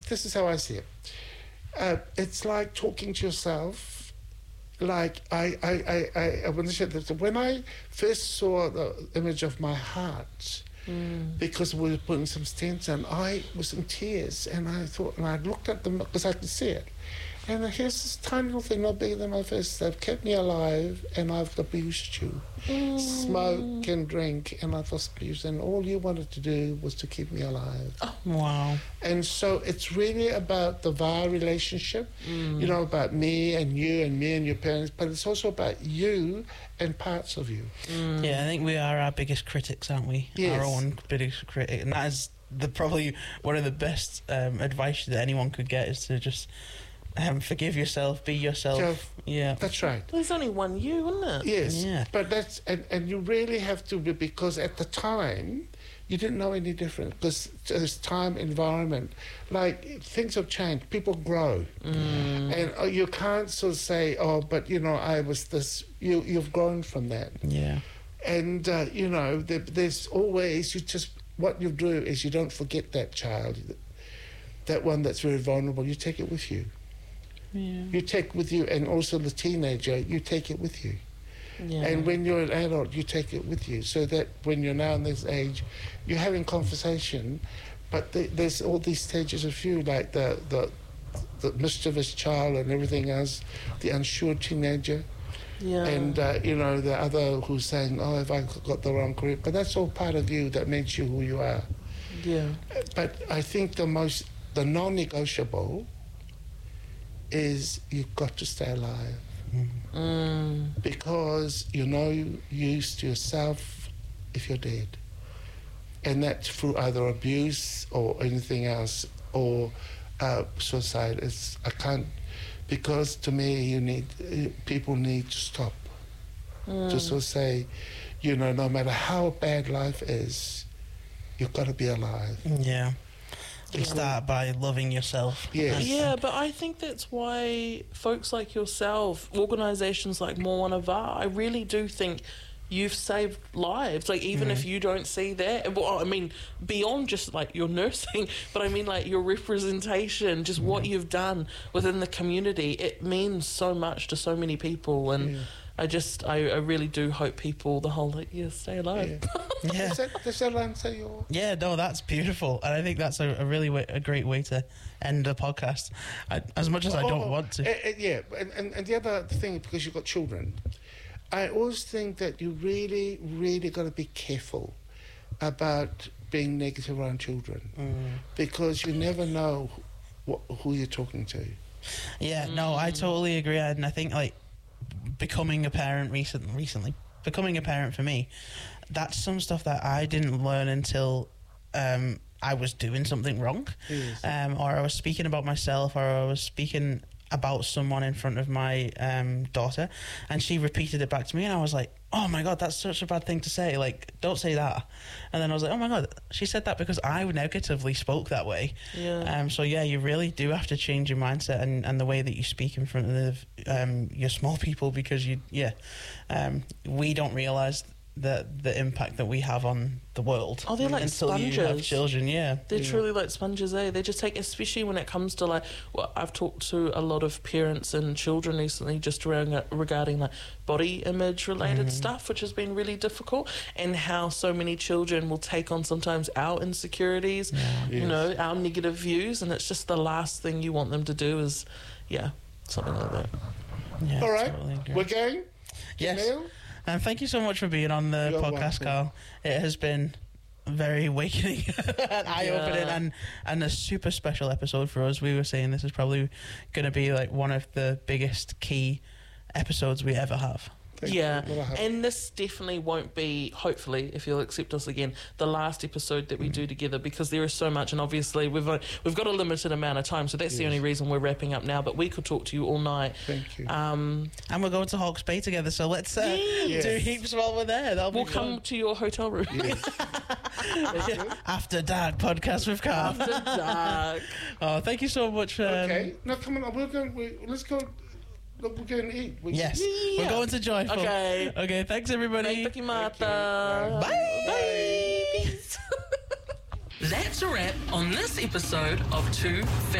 this is how I see it. It's like talking to yourself. Like I want to share this. When I first saw the image of my heart, because we were putting some stents in, I was in tears, and I thought, and I looked at them because I could see it. And here's this tiny little thing, not bigger than my fist. They've kept me alive, and I've abused you. Smoke and drink, and I've abused, and all you wanted to do was to keep me alive. Oh, wow. And so it's really about the VAR relationship, you know, about me and you and me and your parents, but it's also about you and parts of you. Yeah, I think we are our biggest critics, aren't we? Yes. Our own biggest critic. And that is probably one of the best advice that anyone could get, is to just forgive yourself, be yourself. Yeah. That's right. There's only one you, isn't it? Yes. Yeah. But that's, and you really have to be, because at the time, you didn't know any different, because there's time, environment. Like, things have changed. People grow. And you can't sort of say, oh, but, you know, I was this. You've grown from that. Yeah. And, you know, there's always, what you do is you don't forget that child, that one that's very vulnerable. You take it with you. Yeah. You take with you, and also the teenager, you take it with you. Yeah. And when you're an adult, you take it with you, so that when you're now in this age, you're having conversation, but there's all these stages of you, like the mischievous child and everything else, the unsure teenager, and, you know, the other who's saying, oh, have I got the wrong career? But that's all part of you that makes you who you are. Yeah. But I think the non-negotiable is you've got to stay alive. Because you know use to yourself if you're dead. And that's through either abuse or anything else, or suicide. I can't, because to me people need to stop. To sort of say, you know, no matter how bad life is, you've got to be alive. Yeah. You start by loving yourself. Yes. Yeah, but I think that's why folks like yourself, organisations like More One VAR, I really do think you've saved lives. Like, even if you don't see that, well, I mean, beyond just like your nursing, but I mean like your representation, just what you've done within the community, it means so much to so many people. And I really do hope people, stay alive. Yeah. Does that answer your... Yeah, no, that's beautiful. And I think that's a really a great way to end the podcast. As much as I don't want to. Yeah, and the other thing, because you've got children, I always think that you really, really got to be careful about being negative around children, because you never know who you're talking to. Yeah, no, I totally agree. And I think, like, becoming a parent recently, becoming a parent for me, that's some stuff that I didn't learn until I was doing something wrong, or I was speaking about myself, or I was speaking about someone in front of my daughter, and she repeated it back to me, and I was like, oh my God, that's such a bad thing to say, like, don't say that. And then I was like, oh my God, she said that because I negatively spoke that way. So yeah, you really do have to change your mindset and the way that you speak in front of your small people, because we don't realise the impact that we have on the world. Oh, they're like until sponges. You have children, They're truly like sponges, eh? They just take, especially when it comes to like, well, I've talked to a lot of parents and children recently just regarding like body image related stuff, which has been really difficult, and how so many children will take on sometimes our insecurities, you know, our negative views, and it's just the last thing you want them to do is, something like that. Yeah, all right, totally agree. we're going? Yes. Jamil? And thank you so much for being on the podcast, Carl. It has been very awakening and eye-opening, and a super special episode for us. We were saying this is probably going to be like one of the biggest key episodes we ever have. And this definitely won't be, hopefully, if you'll accept us again, the last episode that we do together, because there is so much, and obviously we've got a limited amount of time, so that's the only reason we're wrapping up now, but we could talk to you all night. Thank you. And we're going to Hawke's Bay together, so let's do heaps while we're there. We'll come to your hotel room. After Dark podcast with Carl. After Dark. Oh, thank you so much. Okay, now come on, let's go. We're going to eat. We're going to Joyful. Okay, thanks everybody. Thank you, Martha. Bye. Peace. That's a wrap on this episode of Two